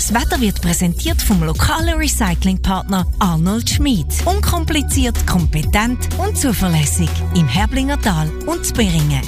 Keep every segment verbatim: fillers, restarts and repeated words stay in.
Das Wetter wird präsentiert vom lokalen Recyclingpartner Arnold Schmid. Unkompliziert, kompetent und zuverlässig im Herblinger Tal und Zberingen.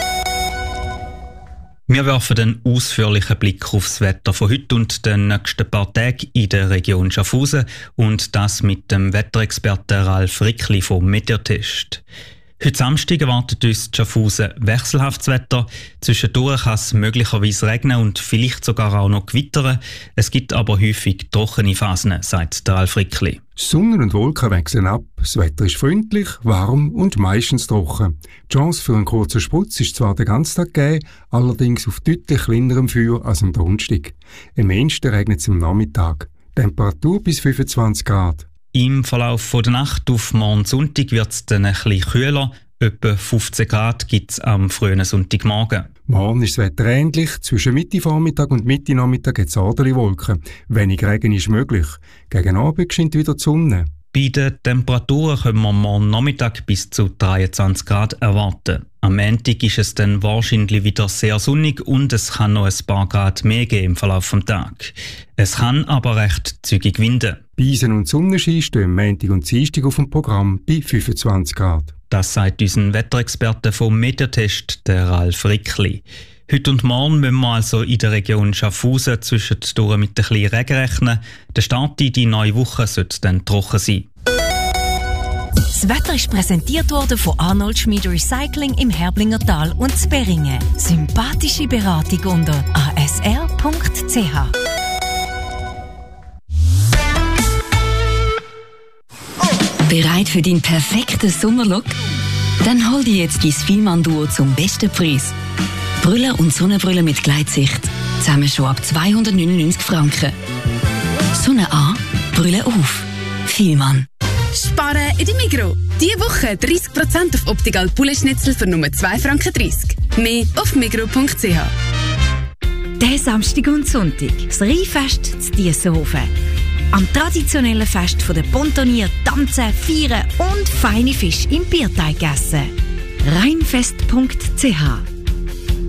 Wir werfen einen ausführlichen Blick aufs Wetter von heute und den nächsten paar Tagen in der Region Schaffhausen und das mit dem Wetterexperten Ralf Rickli vom Meteotest. Heute Samstag erwartet uns Schaffhausen wechselhaftes Wetter. Zwischendurch kann es möglicherweise regnen und vielleicht sogar auch noch gewittern. Es gibt aber häufig trockene Phasen, sagt der Ralf Rickli. Sonne und Wolken wechseln ab, das Wetter ist freundlich, warm und meistens trocken. Die Chance für einen kurzen Sprutz ist zwar den ganzen Tag gegeben, allerdings auf deutlich kleinerem Feuer als am Donnerstag. Am meisten regnet es am Nachmittag. Temperatur bis fünfundzwanzig Grad. Im Verlauf der Nacht auf morgen Sonntag wird es dann ein bisschen kühler. Etwa fünfzehn Grad gibt es am frühen Sonntagmorgen. Morgen ist das Wetter ähnlich. Zwischen Mitte Vormittag und Mitte Nachmittag gibt es ordentliche Wolken. Wenig Regen ist möglich. Gegen Abend scheint wieder die Sonne. Bei den Temperaturen können wir morgen Nachmittag bis zu dreiundzwanzig Grad erwarten. Am Montag ist es dann wahrscheinlich wieder sehr sonnig und es kann noch ein paar Grad mehr geben im Verlauf des Tages. Es kann aber recht zügig winden. Eisen- und Sonnenschein stehen Montag und Dienstag auf dem Programm bei fünfundzwanzig Grad. Das sagt unser Wetterexperte vom Meteotest, der Ralf Rickli. Heute und morgen müssen wir also in der Region Schaffhausen zwischendurch mit ein bisschen Regen rechnen. Der Start in die neue Woche sollte dann trocken sein. Das Wetter ist präsentiert worden von Arnold Schmid Recycling im Herblinger Tal und Zberingen. Sympathische Beratung unter a s r punkt c h. Bereit für deinen perfekten Sommerlook? Dann hol dir jetzt dein Fielmann-Duo zum besten Preis. Brille und Sonnenbrille mit Gleitsicht. Zusammen schon ab zweihundertneunundneunzig Franken. Sonne an, Brille auf. Fielmann. Sparen in der Migros. Diese Woche dreißig Prozent auf Optical Poulet-Schnitzel für nur zwei Franken dreißig. Mehr auf migros punkt c h. Der Samstag und Sonntag, das Rheinfest zu Diessenhofen. Am traditionellen Fest der Pontonier tanzen, feiern und feine Fisch im Bierteig essen. rheinfest punkt c h